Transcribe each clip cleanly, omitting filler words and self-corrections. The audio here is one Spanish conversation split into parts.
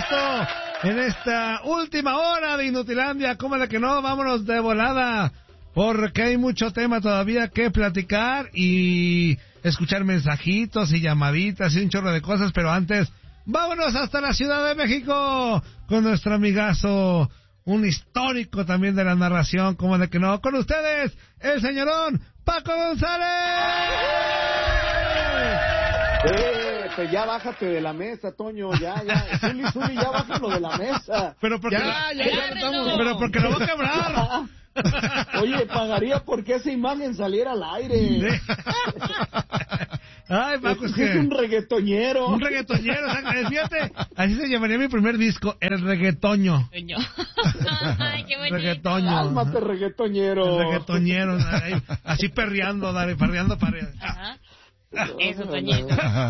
gusto en esta última hora de Inutilandia. ¿Cómo de que no? Vámonos de volada, porque hay mucho tema todavía que platicar y escuchar mensajitos y llamaditas y un chorro de cosas, pero antes, vámonos hasta la Ciudad de México con nuestro amigazo, un histórico también de la narración, ¿cómo de que no? Con ustedes, el señorón Paco González. Pues ya bájate de la mesa, Toño, ya, Zuli, ya bájalo de la mesa. Pero porque pero porque lo va a quebrar. Oye, pagaría porque esa imagen saliera al aire. Ay, Paco, es que es un reggaetoñero. Un reggaetoñero, fíjate, así se llamaría mi primer disco, el reggaetoño. Ay, qué bonito. Reggaetoño. Cálmate, reggaetoñero. El reggaetoñero, así perreando, perreando para... Ajá. Eso, Toñito.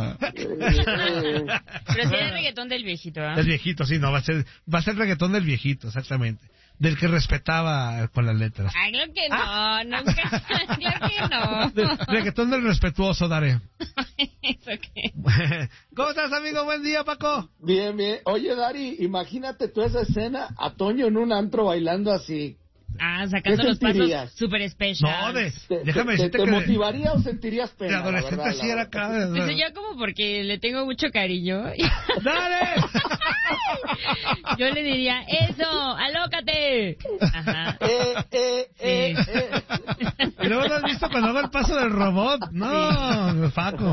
Pero sí es reggaetón del viejito, ¿ah? Del viejito, sí, no, va a ser reggaetón del viejito, exactamente. Del que respetaba con las letras. Ay, claro que no, nunca, claro que no. Reggaetón del respetuoso, Daré. ¿Eso qué? ¿Cómo estás, amigo? Buen día, Paco. Bien. Oye, Dari, imagínate tú esa escena, a Toño en un antro bailando así. Ah, sacando los pasos super special. No, déjame decirte ¿Te que... motivaría o sentirías pena? De adolescente verdad, sí era acá. Pues yo como porque le tengo mucho cariño. ¡Dale! Yo le diría, eso, alócate. Ajá. ¿Y luego lo has visto cuando hago el paso del robot? No, sí. Paco.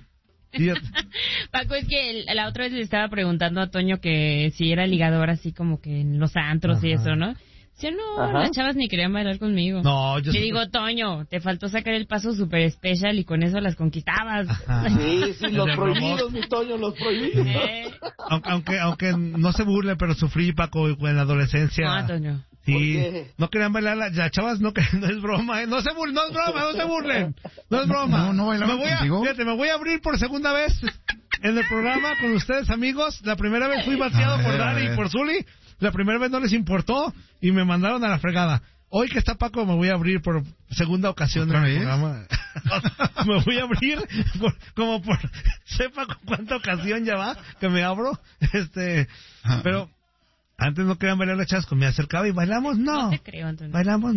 Paco, es que la otra vez le estaba preguntando a Toño que si era ligador así como que en los antros. Ajá. Y eso, ¿no? Yo no, ajá, las chavas ni querían bailar conmigo. No, yo le digo, Toño, te faltó sacar el paso super especial y con eso las conquistabas. Ajá. Sí, los prohibidos, mi Toño, los prohibidos. Aunque no se burle, pero sufrí, Paco, en la adolescencia. No, Toño. Sí, no querían bailar, las chavas no es broma, no se burlen, no es broma, no se burlen. No es broma. No bailaban contigo. Fíjate, me voy a abrir por segunda vez en el programa con ustedes, amigos. La primera vez fui bateado por Dari y por Zuli. La primera vez no les importó y me mandaron a la fregada. Hoy que está Paco me voy a abrir por segunda ocasión en el programa. Me voy a abrir como por sepa con cuánta ocasión ya va que me abro. Pero antes no querían bailar las chavas, me acercaba y bailamos no. No te creo, Antonio. Bailamos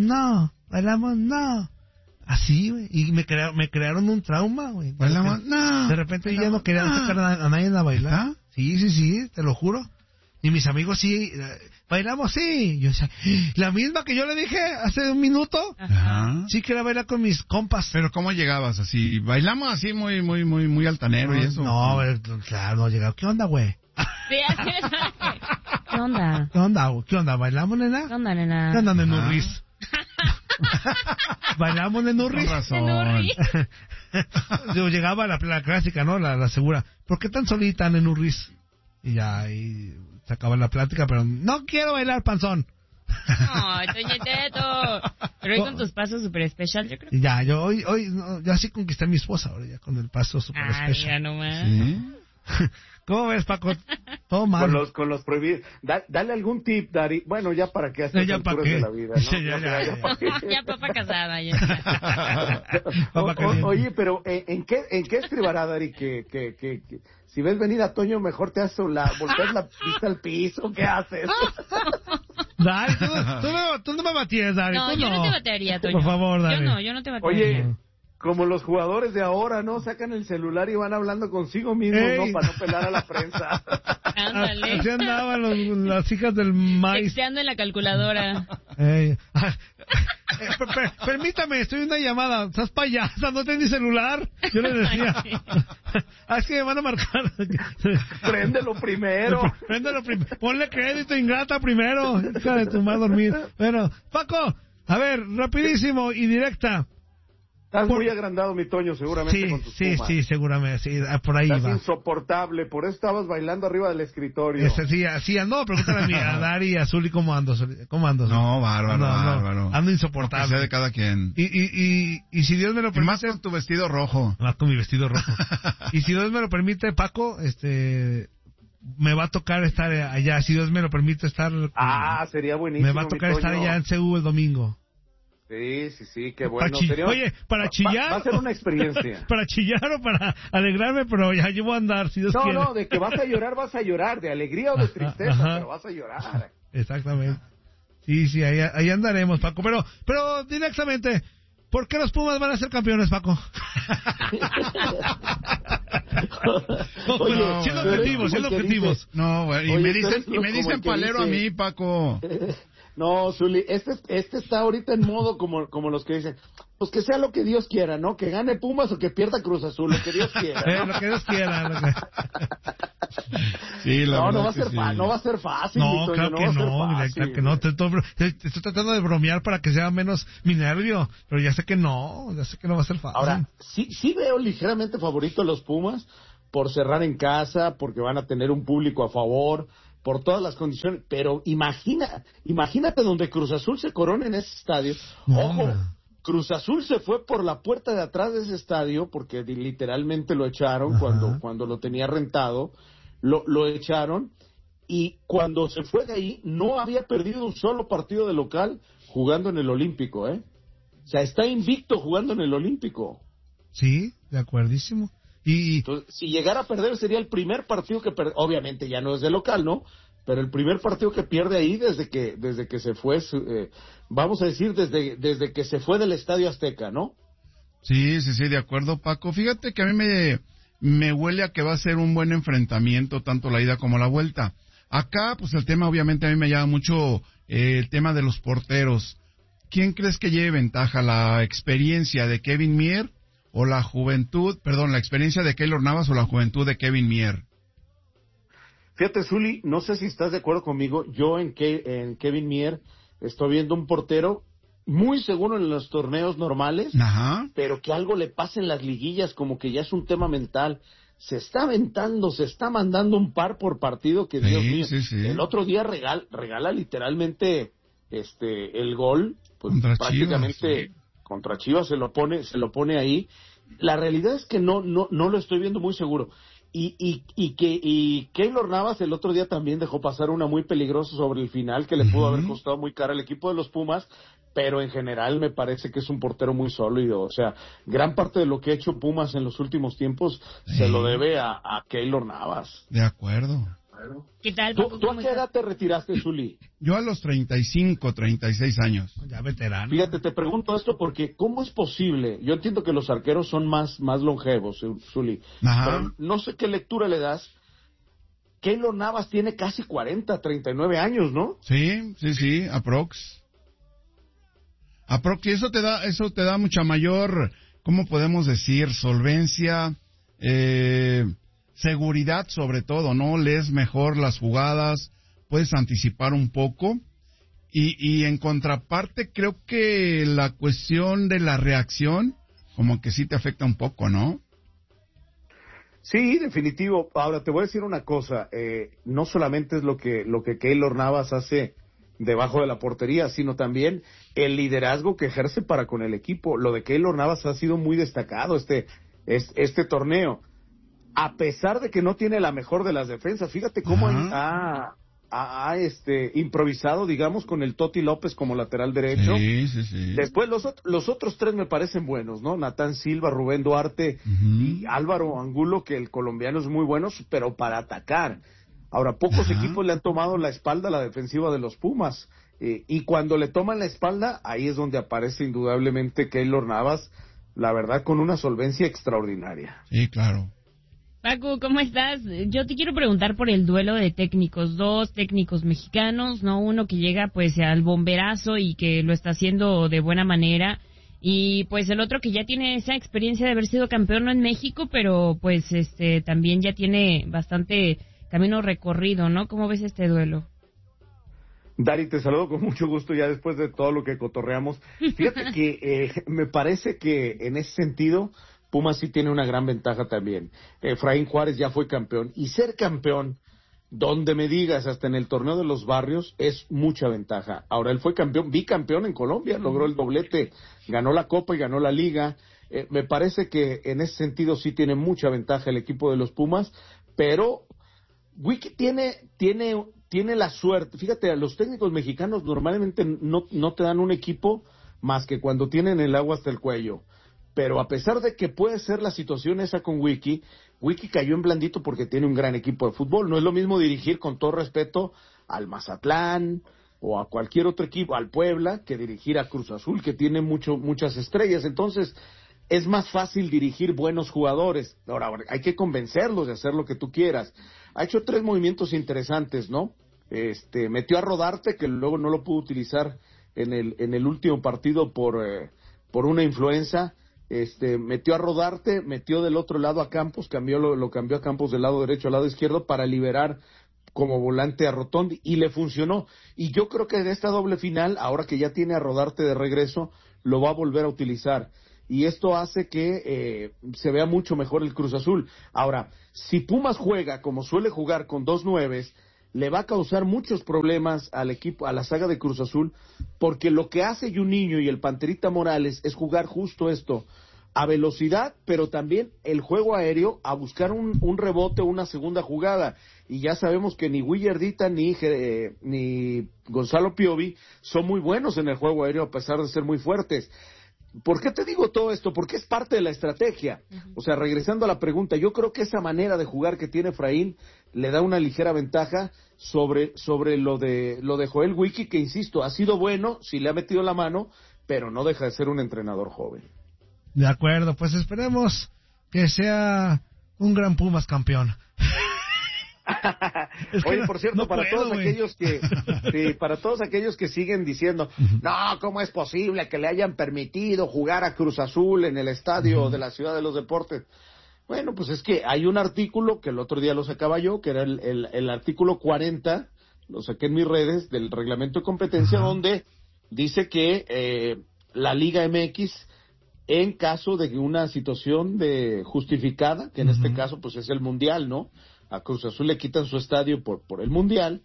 no. Así, güey. Y me crearon un trauma, güey. Bailamos no. De repente ya no querían sacar a nadie a bailar. ¿Ah? Sí, te lo juro. Y mis amigos sí, bailamos, sí. Yo decía, la misma que yo le dije hace un minuto. Ajá. Sí quería bailar con mis compas. Pero ¿cómo llegabas así? ¿Bailamos así muy altanero no, y eso? No, claro, no llegaba. ¿Qué onda, güey? Sí, así es. ¿Qué onda? ¿Qué onda? ¿Bailamos, nena? ¿Qué onda, nena? ¿Qué onda, nenurris? ¿Bailamos, nenurris? Con razón. Yo llegaba a la clásica, ¿no? La segura. ¿Por qué tan solita, nenurris? Y ya ahí se acaba la plática, pero no quiero bailar panzón. Ay, Toñeteto. Pero hoy con tus pasos super especial, yo creo. Y ya, yo hoy yo así conquisté a mi esposa ahora ya con el paso super especial. Ya nomás. ¿Sí? ¿Cómo ves, Paco? Todo mal. Con los prohibidos. Dale algún tip, Dari. Bueno, ya para que haces ya alturas de la vida, ¿no? Sí, Ya papa casada, ya. Oye, pero ¿en qué escribirá, Dari, que si ves venir a Toño, mejor te haces volteas la vista al piso? ¿Qué haces? Dari, tú no me batías, Dari. No, yo no te batearía, Toño. Por favor, Dari. Yo no te batearía. Oye, como los jugadores de ahora, ¿no? Sacan el celular y van hablando consigo mismos, ¿no? Para no pelar a la prensa. Ándale. Así andaban las hijas del maíz. Texteando en la calculadora. Permítame, estoy en una llamada. ¿Estás payasa? ¿No tienes celular? Yo le decía. Es que me van a marcar. Préndelo primero. Ponle crédito ingrata primero. Hija de tu madre dormir. Bueno, Paco, a ver, rapidísimo y directa. Estás muy agrandado, mi Toño, seguramente con tus pumas. Sí, seguramente, sí, por ahí Estás va. Insoportable, por eso estabas bailando arriba del escritorio. Sí, ando, pregúntale a Dari y a Zuli cómo ando. No, bárbaro. Ando insoportable. No, que sea de cada quien. Y si Dios me lo permite... Y más con tu vestido rojo. Más con mi vestido rojo. Y si Dios me lo permite, Paco, me va a tocar estar allá, si Dios me lo permite estar... Sería buenísimo, me va a tocar estar allá en CU el domingo. Sí, qué bueno. Oye, para chillar. Va a ser una experiencia. Para chillar o para alegrarme, pero ya llevo a andar, si Dios quiere. No, de que vas a llorar, de alegría o de tristeza, pero vas a llorar. Exactamente. Sí, ahí andaremos, Paco. Pero directamente, ¿por qué los Pumas van a ser campeones, Paco? Oye, siendo objetivos. No, güey, y me dicen palero a mí, Paco. No, Zuli, este está ahorita en modo como los que dicen, pues que sea lo que Dios quiera, ¿no? Que gane Pumas o que pierda Cruz Azul, lo que Dios quiera. ¿No? Lo que Dios quiera. Sí, no va a ser fácil. No, claro que no. Estoy tratando de bromear para que sea menos mi nervio, pero ya sé que no va a ser fácil. Ahora, sí veo ligeramente favorito a los Pumas por cerrar en casa, porque van a tener un público a favor, por todas las condiciones, pero imagínate donde Cruz Azul se corona en ese estadio. Ojo, Cruz Azul se fue por la puerta de atrás de ese estadio, porque literalmente lo echaron cuando lo tenía rentado, lo echaron, y cuando se fue de ahí no había perdido un solo partido de local jugando en el Olímpico, O sea, está invicto jugando en el Olímpico. Sí, de acuerdísimo. Entonces, si llegara a perder sería el primer partido que pierde, obviamente ya no es de local, ¿no? Pero el primer partido que pierde ahí desde que se fue, vamos a decir desde que se fue del Estadio Azteca, ¿no? Sí, de acuerdo, Paco. Fíjate que a mí me huele a que va a ser un buen enfrentamiento, tanto la ida como la vuelta. Acá, pues el tema obviamente a mí me llama mucho el tema de los porteros. ¿Quién crees que lleve ventaja? ¿La experiencia de Kevin Mier o la experiencia de Keylor Navas o la juventud de Kevin Mier? Fíjate, Zuli, no sé si estás de acuerdo conmigo, yo en Kevin Mier estoy viendo un portero muy seguro en los torneos normales, pero que algo le pasa en las liguillas, como que ya es un tema mental. Se está aventando, se está mandando un par por partido que, Dios mío. Sí. El otro día regala literalmente el gol, pues contra prácticamente Chivas, contra Chivas se lo pone ahí. La realidad es que no lo estoy viendo muy seguro. Y Keylor Navas el otro día también dejó pasar una muy peligrosa sobre el final que le pudo haber costado muy cara al equipo de los Pumas, pero en general me parece que es un portero muy sólido. O sea, gran parte de lo que ha hecho Pumas en los últimos tiempos se lo debe a Keylor Navas. De acuerdo. ¿Qué tal, Paco? ¿Tú a qué edad te retiraste, Zuli? Yo a los 35, 36 años. Ya veterano. Fíjate, te pregunto esto porque ¿cómo es posible? Yo entiendo que los arqueros son más longevos, Zuli. Pero no sé qué lectura le das. Keylor Navas tiene casi 40, 39 años, ¿no? Sí, aprox. Y eso te da mucha mayor, ¿cómo podemos decir? Solvencia, seguridad sobre todo, ¿no? Lees mejor las jugadas, puedes anticipar un poco y en contraparte creo que la cuestión de la reacción como que sí te afecta un poco, ¿no? Sí, definitivo. Ahora te voy a decir una cosa, no solamente es lo que Keylor Navas hace debajo de la portería, sino también el liderazgo que ejerce para con el equipo. Lo de Keylor Navas ha sido muy destacado este torneo. A pesar de que no tiene la mejor de las defensas, fíjate cómo ha improvisado, digamos, con el Toti López como lateral derecho. Sí. Después los otros tres me parecen buenos, ¿no? Natán Silva, Rubén Duarte y Álvaro Angulo, que el colombiano es muy bueno, pero para atacar. Ahora, pocos equipos le han tomado la espalda a la defensiva de los Pumas. Y cuando le toman la espalda, ahí es donde aparece indudablemente Keylor Navas, la verdad, con una solvencia extraordinaria. Sí, claro. Paco, ¿cómo estás? Yo te quiero preguntar por el duelo de técnicos, dos técnicos mexicanos, ¿no? Uno que llega pues al bomberazo y que lo está haciendo de buena manera, y pues el otro que ya tiene esa experiencia de haber sido campeón no en México, pero pues también ya tiene bastante camino recorrido, ¿no? ¿Cómo ves este duelo? Dari, te saludo con mucho gusto ya después de todo lo que cotorreamos. Fíjate que me parece que en ese sentido Pumas sí tiene una gran ventaja también. Efraín Juárez ya fue campeón, y ser campeón, donde me digas, hasta en el torneo de los barrios, es mucha ventaja. Ahora, él fue bicampeón en Colombia, logró el doblete, ganó la Copa y ganó la Liga. Me parece que en ese sentido sí tiene mucha ventaja el equipo de los Pumas, pero Wiki tiene la suerte. Fíjate, a los técnicos mexicanos normalmente no te dan un equipo más que cuando tienen el agua hasta el cuello. Pero a pesar de que puede ser la situación esa con Wiki cayó en blandito porque tiene un gran equipo de fútbol. No es lo mismo dirigir, con todo respeto, al Mazatlán o a cualquier otro equipo, al Puebla, que dirigir a Cruz Azul, que tiene muchas estrellas. Entonces, es más fácil dirigir buenos jugadores. Ahora, hay que convencerlos de hacer lo que tú quieras. Ha hecho 3 movimientos interesantes, ¿no? Metió a Rodarte, que luego no lo pudo utilizar en el último partido por una influenza. Metió a Rodarte, metió del otro lado a Campos, lo cambió a Campos del lado derecho al lado izquierdo para liberar como volante a Rotondi, y le funcionó. Y yo creo que en esta doble final, ahora que ya tiene a Rodarte de regreso, lo va a volver a utilizar. Y esto hace que se vea mucho mejor el Cruz Azul. Ahora, si Pumas juega como suele jugar con 2 9, le va a causar muchos problemas al equipo, a la saga de Cruz Azul, porque lo que hace Juninho y el Panterita Morales es jugar justo esto, a velocidad, pero también el juego aéreo, a buscar un rebote o una segunda jugada. Y ya sabemos que ni Willardita ni Gonzalo Piovi son muy buenos en el juego aéreo, a pesar de ser muy fuertes. ¿Por qué te digo todo esto? Porque es parte de la estrategia. O sea, regresando a la pregunta, yo creo que esa manera de jugar que tiene Efraín le da una ligera ventaja sobre lo de Joel Wiki, que insisto, ha sido bueno, sí le ha metido la mano, pero no deja de ser un entrenador joven. De acuerdo, pues esperemos que sea un gran Pumas campeón. Oye, por cierto, para todos aquellos que siguen diciendo, no, ¿cómo es posible que le hayan permitido jugar a Cruz Azul en el estadio de la Ciudad de los Deportes? Bueno, pues es que hay un artículo que el otro día lo sacaba yo, que era el artículo 40, lo saqué en mis redes, del reglamento de competencia, donde dice que la Liga MX, en caso de una situación justificada, que en este caso pues es el Mundial, ¿no? A Cruz Azul le quitan su estadio por el Mundial,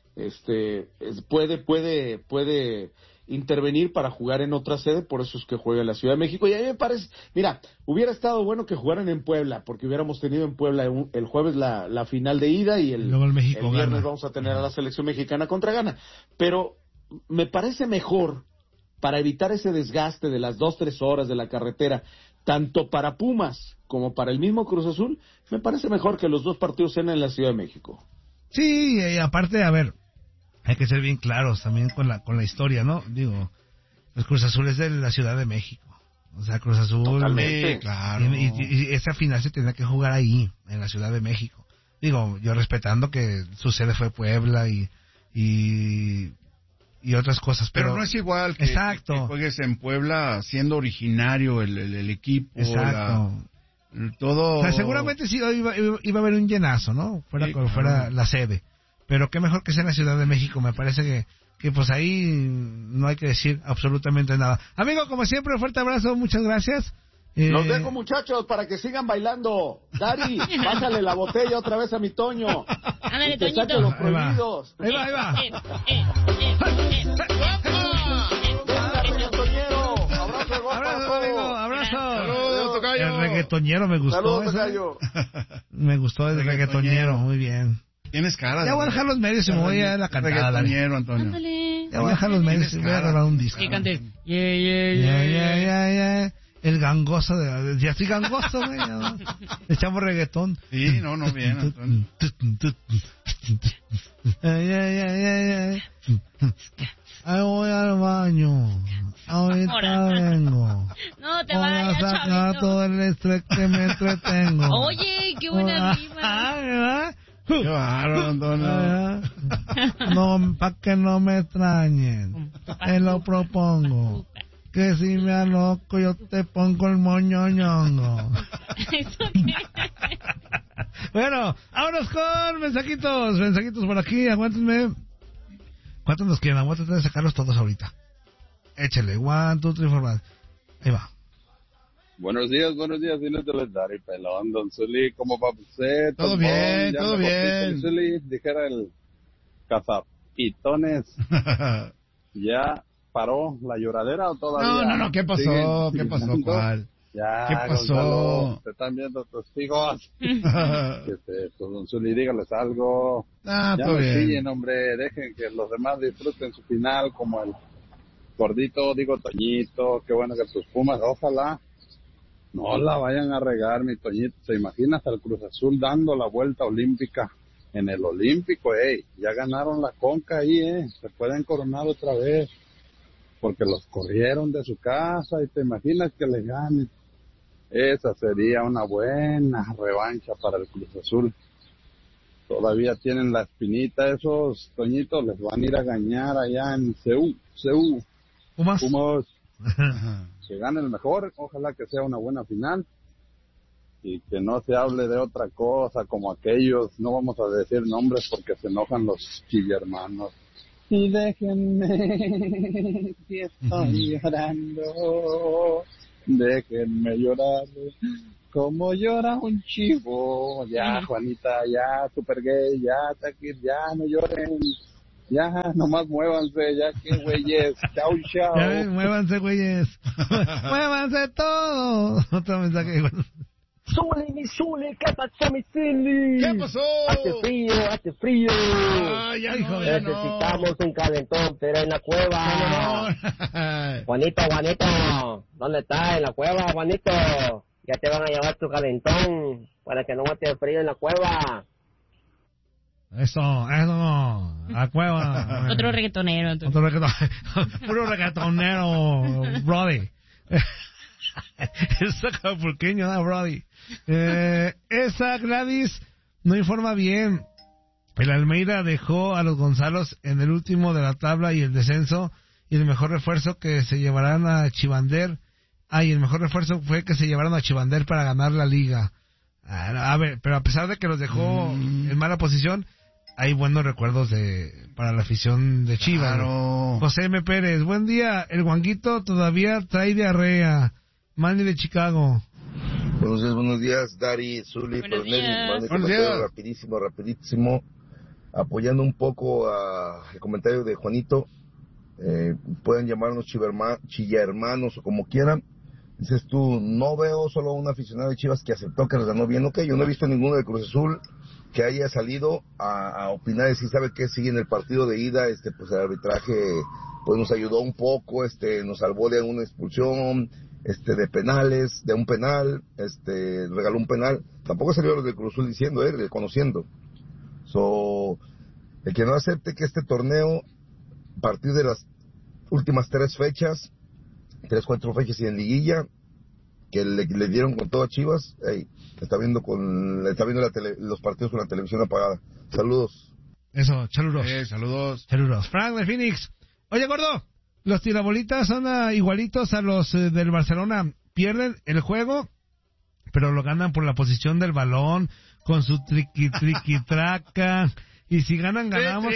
puede intervenir para jugar en otra sede, por eso es que juega en la Ciudad de México. Y a mí me parece, mira, hubiera estado bueno que jugaran en Puebla, porque hubiéramos tenido en Puebla el jueves la final de ida, y el viernes gana. Vamos a tener a la selección mexicana contra Ghana. Pero me parece mejor, para evitar ese desgaste de las 2-3 horas de la carretera, tanto para Pumas como para el mismo Cruz Azul, me parece mejor que los 2 partidos sean en la Ciudad de México. Sí, y aparte, a ver, hay que ser bien claros también con la historia, ¿no? Digo, el Cruz Azul es de la Ciudad de México. O sea, Cruz Azul... Totalmente. Claro. Y esa final se tendrá que jugar ahí, en la Ciudad de México. Digo, yo respetando que su sede fue Puebla y otras cosas, pero no es igual que juegues en Puebla siendo originario el equipo. Exacto. Todo. O sea, seguramente sí iba a haber un llenazo, ¿no? Fuera la sede. Pero qué mejor que sea en la Ciudad de México. Me parece que pues ahí no hay que decir absolutamente nada. Amigo, como siempre, un fuerte abrazo, muchas gracias. Los dejo, muchachos, para que sigan bailando. Dari, pásale la botella otra vez a mi Toño. Ándale, Toñito. Toñito. Los prohibidos. Ahí va. Abrazo, amigo, abrazo. Saludos, tocayo. El reggaetonero me gustó. Saludos, tocayo. Me gustó el reggaetonero, muy bien. Tienes cara. Ya voy a dejar los medios y me voy a la cantada. Reggaetonero, Antonio. Ándale. Ya voy a dejar los medios y voy a grabar un disco. Que cantes. Yeah. El gangoso ya estoy gangoso, güey. ¿No? Echamos reggaetón. Sí, no, bien, Antonio. Ahí voy al baño. Ahorita vengo. No te voy vayas, a sacar chavito. todo el estrés que me entretengo. Oye, qué buena rima. ¿Verdad? Qué bárbaro, Antonio. No, para que no me extrañen. Te lo propongo. Que si me aloco yo te pongo el moñoñongo. ¿Eso qué? Bueno, vámonos con mensajitos por aquí, aguántenme. ¿Cuántos nos quedan? Voy a tratar de sacarlos todos ahorita. Échale, 1, 2, 3, 4, ahí va. Buenos días, inútiles, Dari Pelón, Don Zuli, ¿cómo va usted? Todo bien, todo bien. Zuli, dijera el cazapitones, ¿ya paró la lloradera o todavía? No, ¿qué pasó? ¿Qué pasó? ¿Cuál? Ya, ¿Qué pasó? Gonzalo, te están viendo tus hijos. Pues Don Zuli, dígales algo. Ah, ya todo no bien. chillen, hombre, dejen que los demás disfruten su final como el Gordito, digo Toñito, qué bueno que tus Pumas, ojalá no la vayan a regar, mi Toñito. ¿Se imaginas al Cruz Azul dando la vuelta olímpica en el Olímpico? Ya ganaron la Conca ahí, se pueden coronar otra vez, porque los corrieron de su casa y te imaginas que le ganen. Esa sería una buena revancha para el Cruz Azul. Todavía tienen la espinita esos, Toñitos, les van a ir a ganar allá en Seúl. Pumas. Que gane el mejor, ojalá que sea una buena final y que no se hable de otra cosa como aquellos, no vamos a decir nombres porque se enojan los chillermanos. Y déjenme que estoy llorando, déjenme llorar como llora un chivo. Ya, Juanita, ya, super gay, ya, Takir, ya, no lloren. Ya, nomás muévanse, ya que güeyes. Chau. Ya ven, muévanse, güeyes. Muévanse todos. Otro mensaje. Zuli, mi Zuli, ¿qué pasó, mi Zuli? ¿Qué pasó? Hace frío. Ya hijo, no, Necesitamos un calentón, pero en la cueva. Juanito, ¿dónde está? En la cueva, Juanito. Ya te van a llevar tu calentón para que no mate frío en la cueva. Eso, la cueva. Otro reggaetonero. Puro reggaetonero, Brody. Es acapulqueño, ¿no, Brody? Esa Gladys no informa bien. El Almeida dejó a los Gonzalos en el último de la tabla y el descenso, y el mejor refuerzo que se llevarán a Chivander. El mejor refuerzo fue que se llevaron a Chivander para ganar la liga. A ver, pero a pesar de que los dejó en mala posición, hay buenos recuerdos para la afición de Chivas. Claro. José M. Pérez, buen día. El Guanguito todavía trae diarrea. Manny de Chicago. Buenos días, Dari, Zuli, Buenos días. Buenos días. Rapidísimo, apoyando un poco el comentario de Juanito. Pueden llamarnos chillermanos o como quieran. Dices tú, no veo solo un aficionado de Chivas que aceptó que les ganó bien. Ok, yo no he visto ninguno de Cruz Azul que haya salido a opinar y decir, ¿sabe qué? Sí, en el partido de ida, pues el arbitraje pues nos ayudó un poco, nos salvó de una expulsión, de penales, de un penal, regaló un penal. Tampoco salió los de Cruz Azul diciendo, reconociendo. El que no acepte que este torneo, a partir de las últimas 4 fechas y en liguilla, que le dieron con todo a Chivas, está viendo los partidos con la televisión apagada. Saludos. Eso, chaluros. Saludos. Chaluros. Frank de Phoenix. Oye, gordo, los tirabolitas son igualitos a los del Barcelona. Pierden el juego, pero lo ganan por la posición del balón, con su triqui-traca. Y si ganan, ganamos.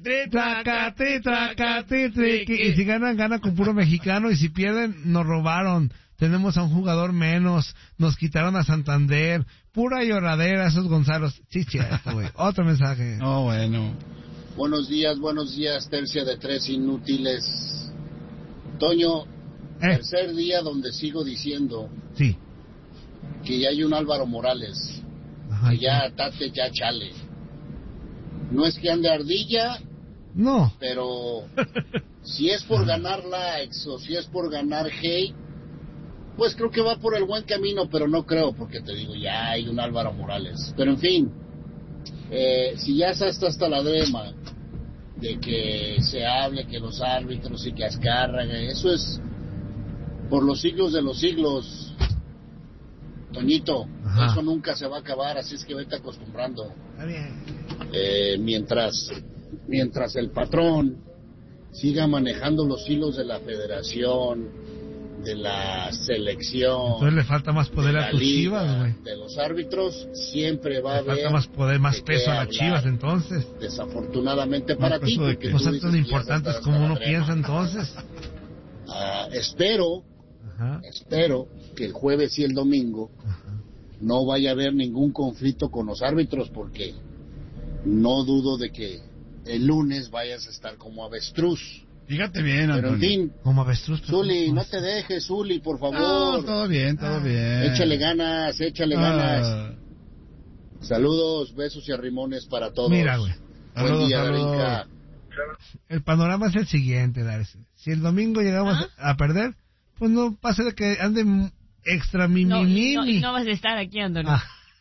Y si ganan con puro mexicano. Y si pierden, nos robaron. Tenemos a un jugador menos. Nos quitaron a Santander. Pura lloradera esos Gonzalos. Chiche, güey. Otro mensaje. No, bueno. Buenos días, tercia de 3 inútiles. Toño, tercer día donde sigo diciendo sí, que ya hay un Álvaro Morales. Ajá, que ya tate, ya chale. No es que ande ardilla, no, pero si es por ganar likes o si es por ganar hate, pues creo que va por el buen camino, pero no creo, porque te digo, ya hay un Álvaro Morales. Pero en fin, si ya está hasta la drema de que se hable que los árbitros y que Azcárraga, eso es por los siglos de los siglos, Toñito. Ajá. Eso nunca se va a acabar, así es que vete acostumbrando. Está bien. Mientras el patrón siga manejando los hilos de la federación, de la selección, entonces le falta más poder a tus Chivas, güey. De los árbitros, siempre va a haber. Le falta más poder, más peso a las Chivas, entonces. Desafortunadamente para ti, porque no son tan importantes como uno piensa, entonces. Espero que el jueves y el domingo no vaya a haber ningún conflicto con los árbitros, porque no dudo de que el lunes vayas a estar como avestruz. Fíjate bien, Antonio. Pero en fin, como avestruz. Zuli, no te dejes, Zuli, por favor. No, todo bien. Échale ganas. Saludos, besos y arrimones para todos. Mira, güey. Buen día, Darinka. El panorama es el siguiente, Darcy. Si el domingo llegamos a perder, pues no pasa de que anden extra y no vas a estar aquí, Antonio.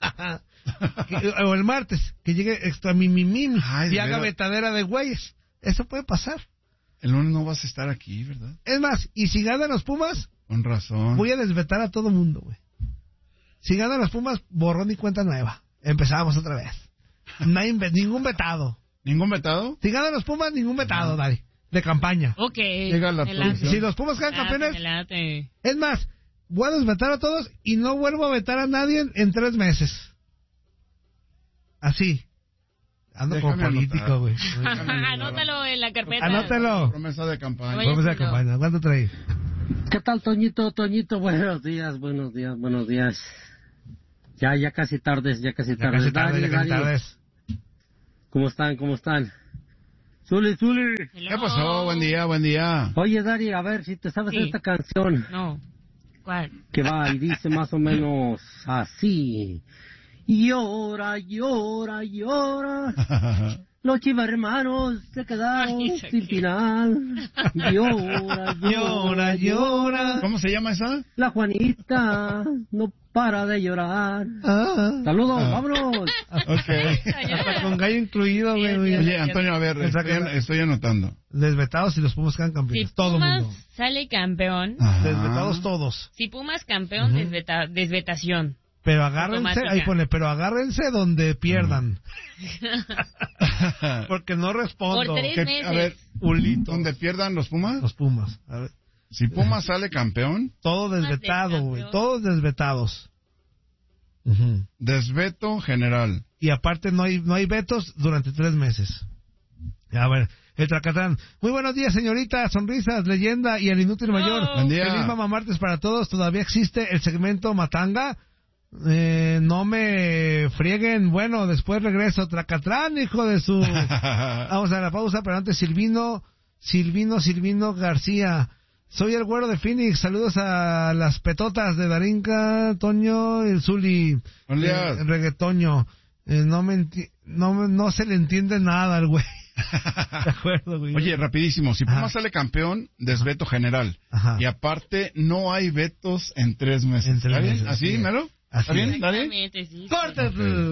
O el martes, que llegue extra y haga vetadera de güeyes. Eso puede pasar. El lunes no vas a estar aquí, ¿verdad? Es más, y si ganan los Pumas, con razón, voy a desvetar a todo mundo, güey. Si ganan los Pumas, borrón y cuenta nueva. Empezamos otra vez. No hay ningún vetado. ¿Ningún vetado? Si ganan los Pumas, ningún vetado, Dari. De campaña. Ok. Llega la si los Pumas quedan campeones, es más, voy a desvetar a todos y no vuelvo a vetar a nadie en 3 meses. Así. Ando como político, güey. Anótalo en la carpeta. Anótalo. Promesa de campaña. Promesa de campaña. ¿Cuánto trae? ¿Qué tal, Toñito? Buenos días. Ya casi tardes. Dari. ¿Cómo están? Zuli. ¿Qué pasó? Buen día. Oye, Dari, a ver si te sabes esta canción. No. ¿Cuál? Que va y dice más o menos así. Llora. Los chivarmanos se quedaron sin final. Llora. ¿Cómo se llama esa? La Juanita no para de llorar. Saludos, vámonos. Hasta con gallo incluido, güey. Oye, Antonio, a ver, estoy anotando. Desvetados si los Pumas quedan campeones. Si todo Pumas mundo. sale campeón. Desvetados todos. Si Pumas campeón, desvetación. Pero agárrense, agárrense donde pierdan. Porque no respondo. Por 3 meses. A ver, ¿dónde pierdan los Pumas? Los Pumas. A ver. Si Pumas sale campeón. Todo desvetado, güey. Todos desvetados. Desveto general. Y aparte no hay vetos durante 3 meses. A ver, el Tracatrán. Muy buenos días, señorita. Sonrisas, leyenda y el inútil mayor. Buen día. Feliz Mamá Martes para todos. Todavía existe el segmento Matanga. No me frieguen. Bueno, después regreso. Tracatrán, hijo de su... Vamos a la pausa, pero antes Silvino García. Soy el güero de Phoenix. Saludos a las petotas de Darinka, Toño, el Zuli, el reggaetoño. No se le entiende nada al güey. De acuerdo, güey. Oye, rapidísimo. Si Pumas sale campeón, desveto general. Y aparte, no hay vetos en 3 meses. ¿Está bien? ¿Así, Melo? ¿Está bien, Dani? Sí. ¡Corte!